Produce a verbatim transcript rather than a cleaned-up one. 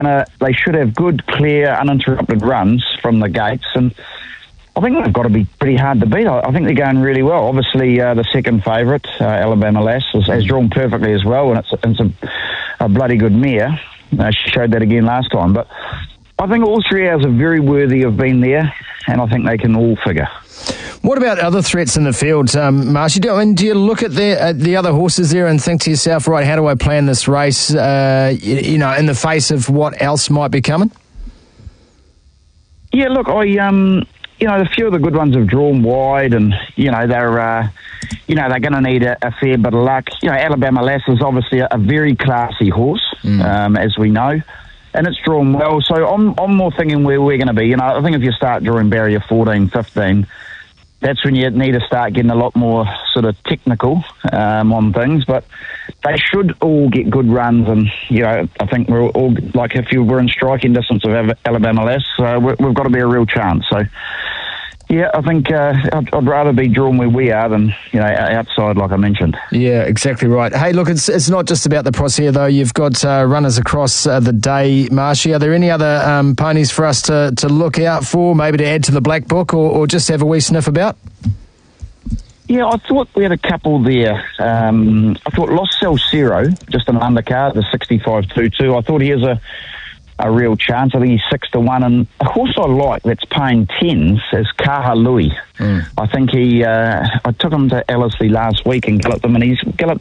uh, they should have good, clear, uninterrupted runs from the gates, and I think they've got to be pretty hard to beat. I, I think they're going really well. Obviously, uh, the second favourite, uh, Alabama Lass, has, has drawn perfectly as well, and it's, it's a, a bloody good mare. Uh, she showed that again last time, but I think all three hours are very worthy of being there, and I think they can all figure. What about other threats in the field, um, Marshy? Do, I mean, do you look at the, at the other horses there and think to yourself, right, how do I plan this race, uh, you, you know, in the face of what else might be coming? Yeah, look, I, um, you know, a few of the good ones have drawn wide, and, you know, they're, uh, you know, they're going to need a, a fair bit of luck. You know, Alabama Lass is obviously a, a very classy horse, mm. um, as we know, and it's drawn well. So I'm, I'm more thinking where we're going to be. You know, I think if you start drawing barrier fourteen, fifteen, that's when you need to start getting a lot more sort of technical um, on things. But they should all get good runs, and, you know, I think we're all, like, if you were in striking distance of Alabama Lass, uh, we've got to be a real chance. So, yeah, I think uh, I'd, I'd rather be drawn where we are than, you know, outside, like I mentioned. Yeah, exactly right. Hey, look, it's it's not just about the price here, though. You've got uh, runners across uh, the day, Marshy. Are there any other um, ponies for us to, to look out for, maybe to add to the black book, or, or just have a wee sniff about? Yeah, I thought we had a couple there. Um, I thought Los Salcero, just an undercard, the sixty-five two two. I thought he has a a real chance. I think he's six to one, and a horse I like that's paying tens is Kaha Louis. Mm. I think he. Uh, I took him to Ellerslie last week and galloped him, and he's galloped